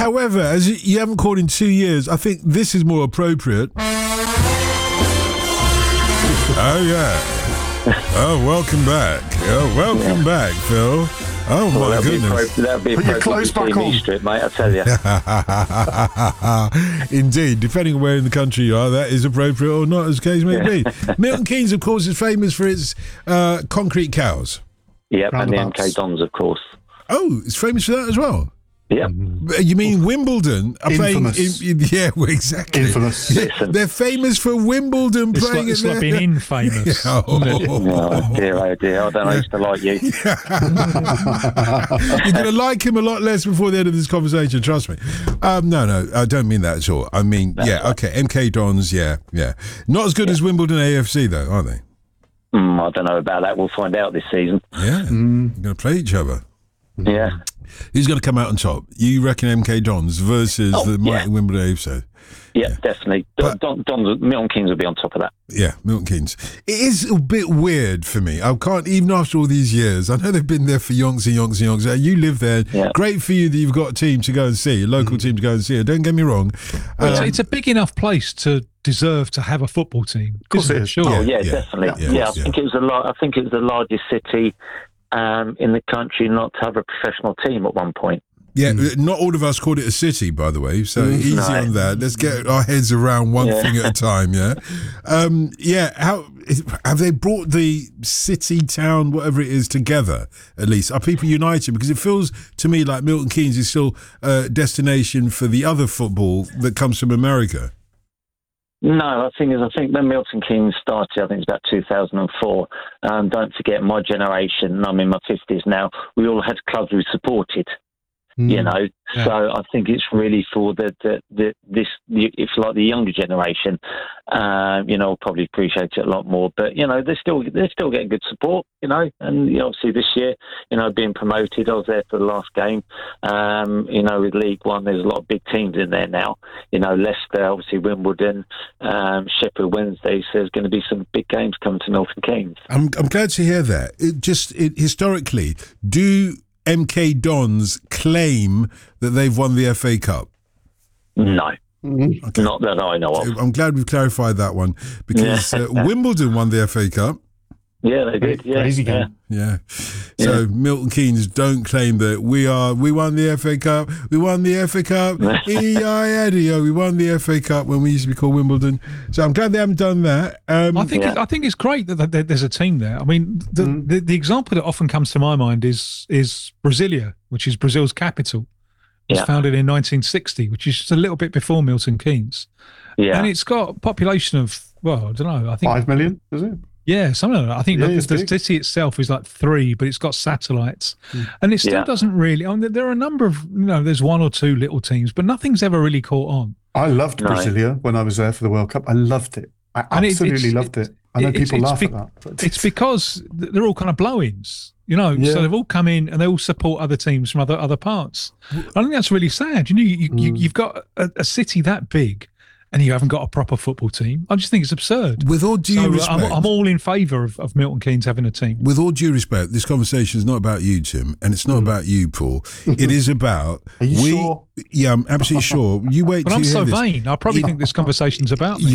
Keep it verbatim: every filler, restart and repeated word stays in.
However, as you, you haven't called in two years, I think this is more appropriate. Oh, yeah. Oh, welcome back. Oh, welcome yeah. back, Phil. Oh, well, my that'd goodness. Be that'd be Put your clothes back on. Strip, mate, I tell you. Indeed, depending on where in the country you are, that is appropriate or not, as the case may be. Milton Keynes, of course, is famous for its uh, concrete cows. Yep, and the M K Dons, of course. Oh, it's famous for that as well? Yep. You mean Wimbledon are Infamous. playing? In, in, yeah, well, exactly. Infamous. They're, they're famous for Wimbledon It's playing. like, it's at like their, being infamous. Oh. Oh, dear, oh, dear. I don't know, I used to like you. You're going to like him a lot less before the end of this conversation, trust me. Um, no, no, I don't mean that at all. I mean, That's yeah, right. okay, M K Dons, yeah, yeah. Not as good yeah. as Wimbledon A F C, though, are they? Mm, I don't know about that. We'll find out this season. Yeah, mm. They're going to play each other. Yeah. Who's going to come out on top? You reckon M K Dons versus oh, the mighty yeah. Wimbledon A F C? Yeah, yeah, definitely. Don, Don, Don, Milton Keynes will be on top of that. Yeah, Milton Keynes. It is a bit weird for me. I can't, even after all these years, I know they've been there for yonks and yonks and yonks. You live there. Yeah. Great for you that you've got a team to go and see, a local mm. team to go and see. Don't get me wrong. Um, it's, it's a big enough place to deserve to have a football team. Of course it is. Sure. Oh, yeah, yeah, definitely. Yeah, yeah, yeah I think it was a lot. I think it was the largest city um, in the country not to have a professional team at one point. Yeah, mm. not all of us called it a city, by the way, so mm, easy no. on that. Let's get our heads around one yeah. thing at a time, yeah? Um, yeah, how have they brought the city, town, whatever it is, together, at least? Are people united? Because it feels to me like Milton Keynes is still a destination for the other football that comes from America. No, I think is I think when Milton Keynes started, I think it's about two thousand four. Um, don't forget, my generation, I'm in my fifties now, we all had clubs we supported. You know, yeah. so I think it's really for the, the, the this, if like the younger generation, uh, you know, probably appreciate it a lot more. But you know, they're still they're still getting good support. You know, and you know, obviously this year, you know, being promoted, I was there for the last game. Um, you know, with League One, there's a lot of big teams in there now. You know, Leicester, obviously Wimbledon, um, Sheffield Wednesday. So there's going to be some big games coming to Milton Keynes. I'm I'm glad to hear that. It just it, historically, do M K Dons claim that they've won the F A Cup? No. Okay. Not that I know of. I'm glad we've clarified that one because yeah. uh, Wimbledon won the F A Cup. Yeah, they did. Yeah, crazy game. Yeah. yeah. So yeah. Milton Keynes don't claim that we are. We won the F A Cup. We won the F A Cup. E I Eddie. We won the F A Cup when we used to be called Wimbledon. So I'm glad they haven't done that. Um, I think. Yeah. It, I think it's great that, that there's a team there. I mean, the, mm. the the example that often comes to my mind is is Brasilia, which is Brazil's capital. It was yeah. founded in nineteen sixty, which is just a little bit before Milton Keynes. Yeah. And it's got a population of well, I don't know. I think five million. Is it? Yeah, something like that. I think yeah, the, the city itself is like three, but it's got satellites. Mm. And it still yeah. doesn't really... I mean, there are a number of... You know, there's one or two little teams, but nothing's ever really caught on. I loved no. Brasilia when I was there for the World Cup. I loved it. I absolutely it, loved it. I know people laugh be, at that. But it's because they're all kind of blow-ins, you know, yeah. so they've all come in and they all support other teams from other other parts. I think that's really sad. You know, you, mm. you, you've got a, a city that big and you haven't got a proper football team. I just think it's absurd. With all due so, respect... I'm, I'm all in favour of, of Milton Keynes having a team. With all due respect, this conversation is not about you, Tim, and it's not mm. about you, Paul. It is about... Are you we, sure? Yeah, I'm absolutely sure. You wait But till I'm you so hear this. vain. I probably it, think this conversation's about me.